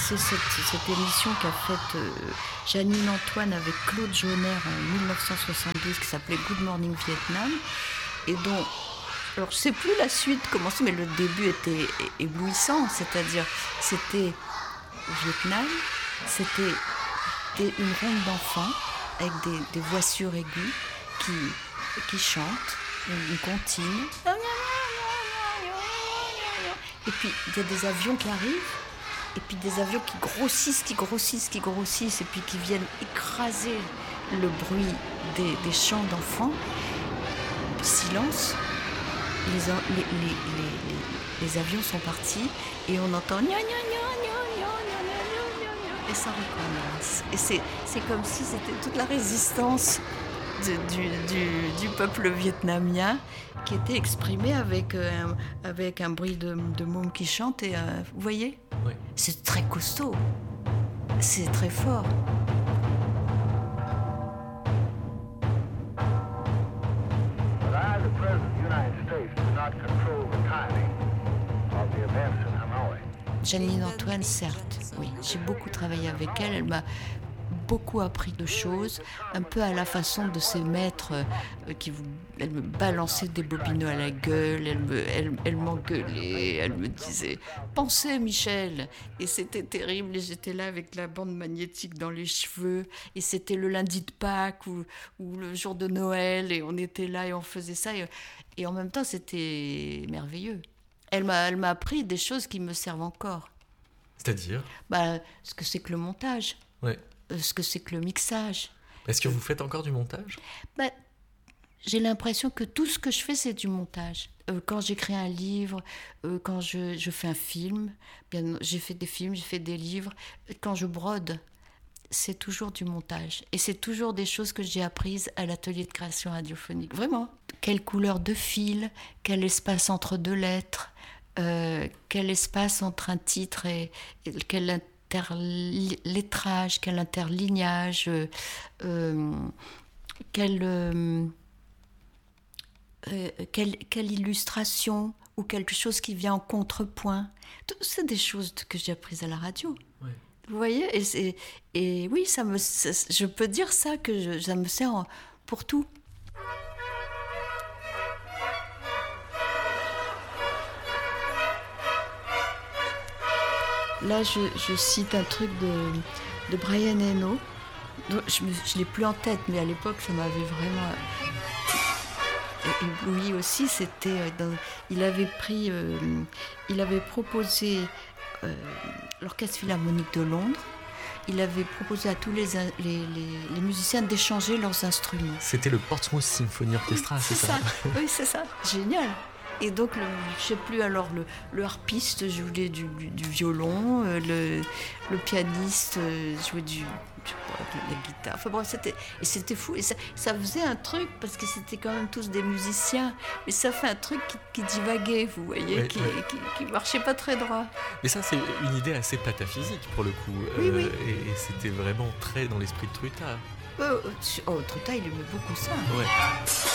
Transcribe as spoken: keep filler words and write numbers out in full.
c'est cette, cette émission qu'a faite euh, Janine Antoine avec Claude Jonner en dix-neuf cent soixante-douze qui s'appelait Good Morning Vietnam et dont, alors je sais plus la suite comment c'est, mais le début était éblouissant, c'est-à-dire c'était au Vietnam, c'était des, une ronde d'enfants avec des, des voix suraiguës qui, qui chantent, une comptine. Et puis il y a des avions qui arrivent, et puis des avions qui grossissent, qui grossissent, qui grossissent, et puis qui viennent écraser le bruit des, des chants d'enfants. Silence, les, les, les, les, les, les avions sont partis, et on entend gna gna gna gna gna gna gna gna, et ça recommence. Et c'est, c'est comme si c'était toute la résistance de, du, du, du peuple vietnamien qui était exprimé avec, euh, un, avec un bruit de, de mômes qui chantent. Et, euh, vous voyez, oui. C'est très costaud, c'est très fort. Janine Antoine, certes, oui, j'ai beaucoup travaillé avec elle, elle m'a beaucoup appris de choses, un peu à la façon de ces maîtres euh, qui vous, elle me balançait des bobineux à la gueule, elle, me, elle, elle m'engueulait, elle me disait « Pensez Michel !» Et c'était terrible, et j'étais là avec la bande magnétique dans les cheveux, et c'était le lundi de Pâques ou, ou le jour de Noël, et on était là et on faisait ça, et, et en même temps c'était merveilleux. Elle m'a, elle m'a appris des choses qui me servent encore. C'est-à-dire ? Bah, ce que c'est que le montage. Ouais. Ce que c'est que le mixage. Est-ce que vous faites encore du montage ? Bah, j'ai l'impression que tout ce que je fais, c'est du montage. Euh, quand j'écris un livre, euh, quand je, je fais un film, bien, j'ai fait des films, j'ai fait des livres. Quand je brode, c'est toujours du montage. Et c'est toujours des choses que j'ai apprises à l'atelier de création radiophonique. Vraiment. Quelle couleur de fil, quel espace entre deux lettres, euh, quel espace entre un titre et, et quel interlettrage, quel interlignage, euh, euh, quelle, euh, euh, quelle, quelle illustration ou quelque chose qui vient en contrepoint. Tout, c'est des choses que j'ai apprises à la radio. Ouais. Vous voyez, et, c'est, et oui, ça me, ça, je peux dire ça, que je, ça me sert en, pour tout. Là, je, je cite un truc de, de Brian Eno. Je ne l'ai plus en tête, mais à l'époque, ça m'avait vraiment ébloui aussi. C'était dans, il avait pris, euh, il avait proposé euh, l'Orchestre Philharmonique de Londres. Il avait proposé à tous les, les, les, les musiciens d'échanger leurs instruments. C'était le Portsmouth Symphony Orchestra, c'est, c'est ça, ça Oui, c'est ça. Génial. Et donc, le, je ne sais plus, alors le, le harpiste jouait du, du, du violon, euh, le, le pianiste euh, jouait du, du, de la guitare. Enfin bon, c'était, et c'était fou. Et ça, ça faisait un truc, parce que c'était quand même tous des musiciens, mais ça fait un truc qui, qui divaguait, vous voyez, oui, qui oui. qui ne marchait pas très droit. Mais ça, c'est une idée assez pataphysique, pour le coup. Oui, euh, oui. Et, et c'était vraiment très dans l'esprit de Truita. Euh, oh, Truita, il aimait beaucoup ça. Ouais.